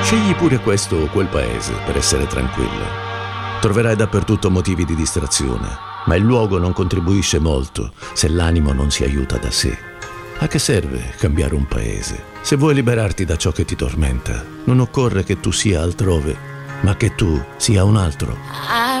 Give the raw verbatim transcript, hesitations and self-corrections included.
Scegli pure questo o quel paese per essere tranquilla. Troverai dappertutto motivi di distrazione, ma il luogo non contribuisce molto se l'animo non si aiuta da sé. A che serve cambiare un paese? Se vuoi liberarti da ciò che ti tormenta, non occorre che tu sia altrove, ma che tu sia un altro.